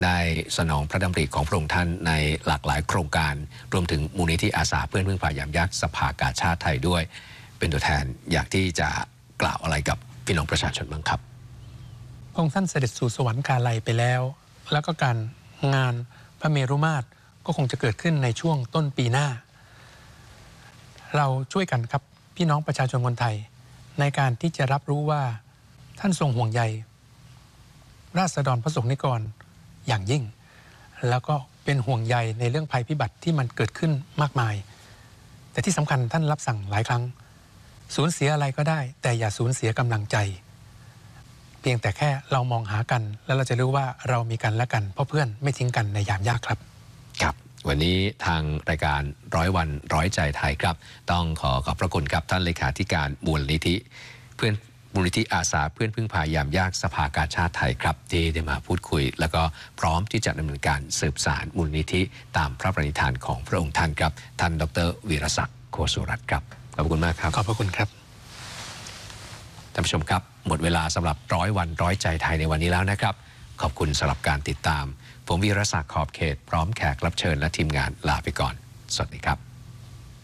ได้สนองพระดำริของพระองค์ท่านในหลากหลายโครงการรวมถึงมูลนิธิอาสาเพื่อนพึ่งพายามยากสภากาชาดไทยด้วยเป็นตัวแทนอยากที่จะกล่าวอะไรกับพี่น้องประชาชนบ้างครับพระองค์ท่านเสด็จสู่สวรรคาลัยไปแล้วแล้วก็การงานพระเมรุมาตรก็คงจะเกิดขึ้นในช่วงต้นปีหน้าเราช่วยกันครับพี่น้องประชาชนคนไทยในการที่จะรับรู้ว่าท่านทรงห่วงใยราษฎรพระสงฆ์นิกรอย่างยิ่งแล้วก็เป็นห่วงใยในเรื่องภัยพิบัติที่มันเกิดขึ้นมากมายแต่ที่สำคัญท่านรับสั่งหลายครั้งสูญเสียอะไรก็ได้แต่อย่าสูญเสียกำลังใจเพียงแต่แค่เรามองหากันแล้วเราจะรู้ว่าเรามีกันและกันเพราะเพื่อนไม่ทิ้งกันในยามยากครับครับวันนี้ทางรายการ100 วัน100 ใจไทยครับต้องขอบพระคุณครับท่านเลขาธิการมูลนิธิอาสาเพื่อนพึ่งพายามยากสภากาชาดไทยครับที่ได้มาพูดคุยแล้วก็พร้อมที่จะดำเนินการสืบสานมูลนิธิตามพระปณิธานของพระองค์ท่านครับท่านดร.วีรศักดิ์โคสุรัตน์ครับขอบคุณมากครับขอบพระคุณครับท่านผู้ชมครับหมดเวลาสำหรับ100 วัน100 ใจไทยในวันนี้แล้วนะครับขอบคุณสำหรับการติดตามผมวีรศักดิ์ขอบเขตพร้อมแขกรับเชิญและทีมงานลาไปก่อนสวัสดีครับ